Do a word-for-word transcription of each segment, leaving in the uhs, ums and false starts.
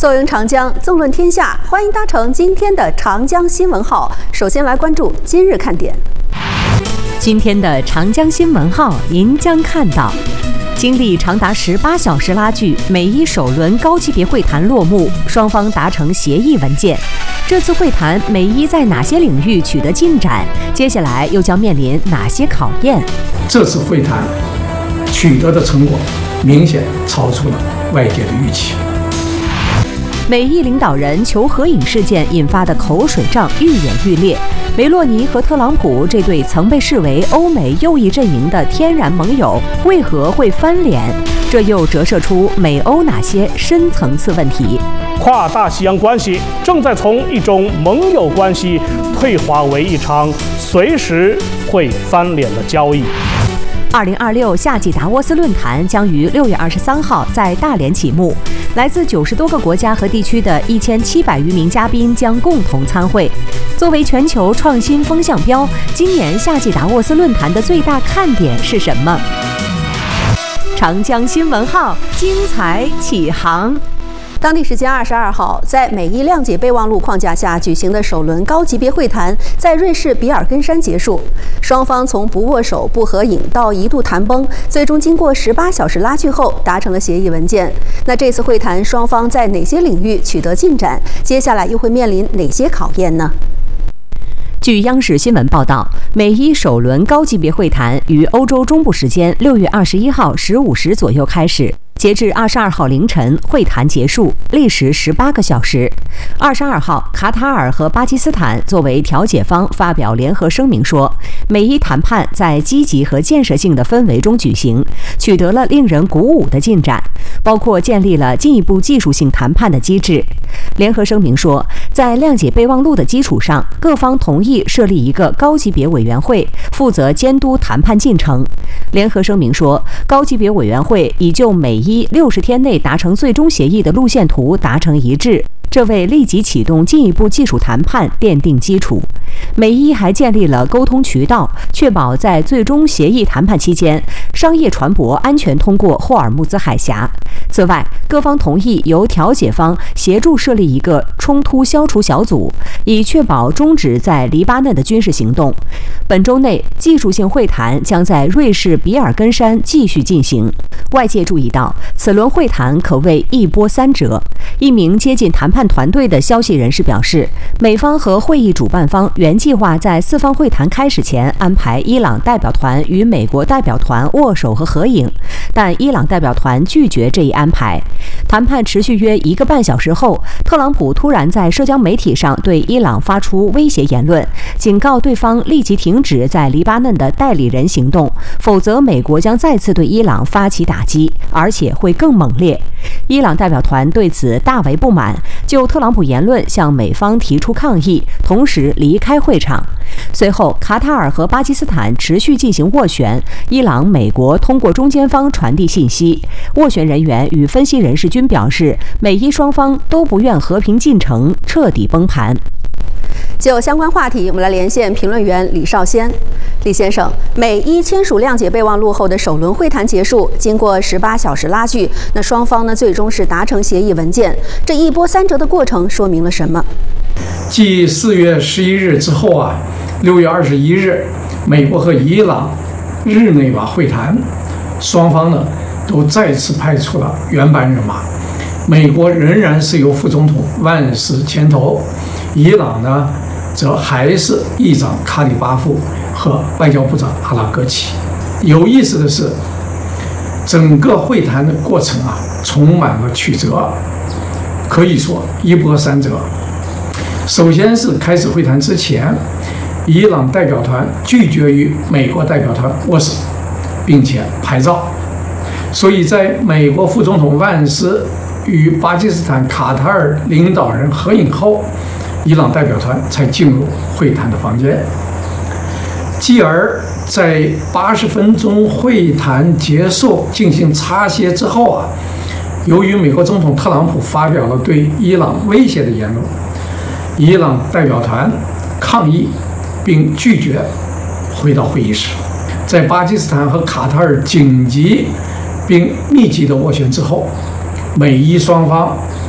坐拥长江，纵论天下，欢迎搭乘今天的长江新闻号。首先来关注今日看点。 今天的长江新闻号，您将看到：经历长达十八小时拉锯，美伊首轮高级别会谈落幕，双方达成协议文件。这次会谈，美伊在哪些领域取得进展？接下来又将面临哪些考验？ 这次会谈取得的成果明显超出了外界的预期。 美伊领导人求合影事件引发的口水仗愈演愈烈，梅洛尼和特朗普这对曾被视为欧美右翼阵营的天然盟友，为何会翻脸？这又折射出美欧哪些深层次问题？ 跨大西洋关系正在从一种盟友关系退化为一场随时会翻脸的交易。 二零二六夏季达沃斯论坛将于六月二十三号在大连启幕，来自九十多个国家和地区的一千七百余名嘉宾将共同参会。作为全球创新风向标，今年夏季达沃斯论坛的最大看点是什么？长江新闻号精彩启航。 当地时间二十二号，在美伊谅解备忘录框架下举行的首轮高级别会谈在瑞士比尔根山结束。双方从不握手、不合影到一度谈崩，最终经过十八小时拉锯后达成了协议文件。那这次会谈双方在哪些领域取得进展？接下来又会面临哪些考验呢？ 据央视新闻报道，美伊首轮高级别会谈于欧洲中部时间六月二十一号十五时左右开始。截至二十二号凌晨，会谈结束，历时十八个小时。二十二号，卡塔尔和巴基斯坦作为调解方发表联合声明说，美伊谈判在积极和建设性的氛围中举行，取得了令人鼓舞的进展，包括建立了进一步技术性谈判的机制。联合声明说，在谅解备忘录的基础上，各方同意设立一个高级别委员会，负责监督谈判进程。联合声明说，高级别委员会已就美伊六十天内达成最终协议的路线图达成一致，这为立即启动进一步技术谈判奠定基础。美伊还建立了沟通渠道，确保在最终协议谈判期间，商业船舶安全通过霍尔木兹海峡。此外，各方同意由调解方协助设立一个冲突消除小组，以确保终止在黎巴嫩的军事行动。本周内，技术性会谈将在瑞士比尔根山继续进行。外界注意到，此轮会谈可谓一波三折。一名接近谈判团队的消息人士表示，美方和会议主办方原计划在四方会谈开始前安排伊朗代表团与美国代表团握手和合影，但伊朗代表团拒绝这一安排。谈判持续约一个半小时后，特朗普突然在社交媒体上对伊朗发出威胁言论，警告对方立即停止在黎巴嫩的代理人行动，否则美国将再次对伊朗发起打击，而且会更猛烈。伊朗代表团对此大为不满，就特朗普言论向美方提出抗议，同时离开会场。随后，卡塔尔和巴基斯坦持续进行斡旋，伊朗、美国通过中间方传递信息。斡旋人员与分析人士均表示，美伊双方都不愿和平进程彻底崩盘。 就相关话题，我们来连线评论员李少先。李先生，美伊签署谅解备忘录后的首轮会谈结束，经过十八小时拉锯，那双方呢最终是达成协议文件。这一波三折的过程说明了什么？ 继四月十一日之后啊，六月二十一日，美国和伊朗日内瓦会谈，双方呢都再次派出了原班人马。美国仍然是由副总统万斯牵头，伊朗呢则还是议长卡里巴夫和外交部长阿拉戈齐。有意思的是，整个会谈的过程啊，充满了曲折，可以说一波三折。首先是开始会谈之前，伊朗代表团拒绝与美国代表团握手，并且拍照，所以在美国副总统万斯与巴基斯坦、卡塔尔领导人合影后，伊朗代表团才进入会谈的房间。继而在八十分钟会谈结束进行擦鞋之后啊，由于美国总统特朗普发表了对伊朗威胁的言论，伊朗代表团抗议并拒绝回到会议室。在巴基斯坦和卡塔尔紧急并密集的斡旋之后，美伊双方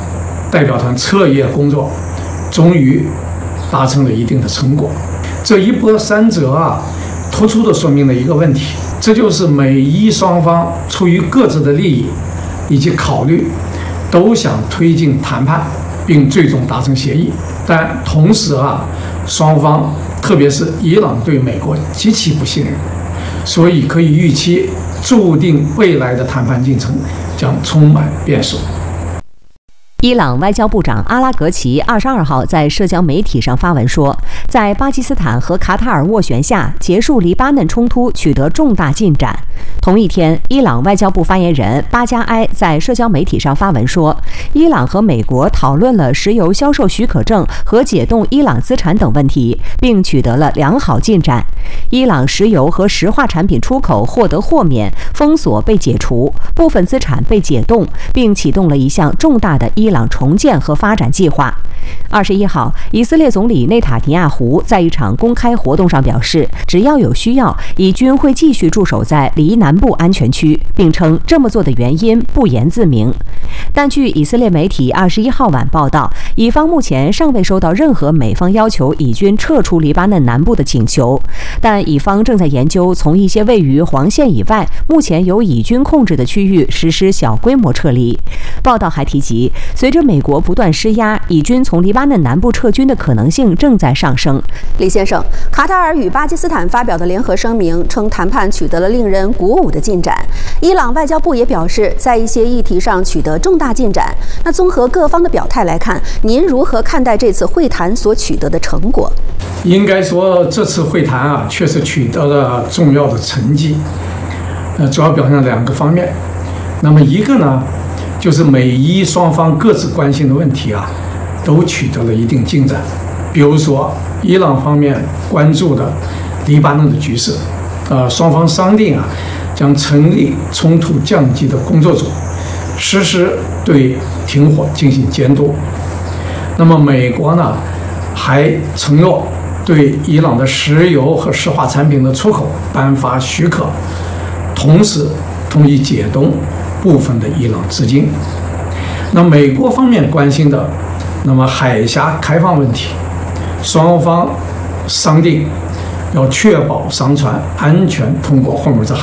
代表团彻夜工作，终于达成了一定的成果。这一波三折啊，突出地说明了一个问题，这就是美伊双方出于各自的利益以及考虑，都想推进谈判，并最终达成协议。但同时啊，双方特别是伊朗对美国极其不信任，所以可以预期，注定未来的谈判进程将充满变数。 伊朗外交部长阿拉格齐二十二号在社交媒体上发文说，在巴基斯坦和卡塔尔斡旋下，结束黎巴嫩冲突取得重大进展。同一天，伊朗外交部发言人巴加埃在社交媒体上发文说，伊朗和美国讨论了石油销售许可证和解冻伊朗资产等问题，并取得了良好进展。伊朗石油和石化产品出口获得豁免，封锁被解除，部分资产被解冻，并启动了一项重大的伊朗重建和发展计划。二十一号，以色列总理内塔尼亚胡在一场公开活动上表示，只要有需要，以军会继续驻守在黎南部安全区，并称这么做的原因不言自明。但据以色列媒体二十一号晚报道，以方目前尚未收到任何美方要求以军撤出黎巴嫩南部的请求，但以方正在研究从一些位于黄线以外、目前由以军控制的区域实施小规模撤离。报道还提及，随着美国不断施压，以军从黎巴嫩南部撤军的可能性正在上升。 李先生，卡塔尔与巴基斯坦发表的联合声明称，谈判取得了令人鼓舞的进展。伊朗外交部也表示，在一些议题上取得重大进展。那综合各方的表态来看，您如何看待这次会谈所取得的成果？ 应该说，这次会谈啊，确实取得了重要的成绩。呃，主要表现两个方面。那么一个呢，就是美伊双方各自关心的问题啊，都取得了一定进展。比如说，伊朗方面关注的黎巴嫩的局势，呃，双方商定啊，将成立冲突降级的工作组，实施对停火进行监督。那么美国呢，还承诺对伊朗的石油和石化产品的出口颁发许可，同时同意解冻部分的伊朗资金。那美国方面关心的，那么海峡开放问题，双方商定要确保商船安全通过霍姆兹海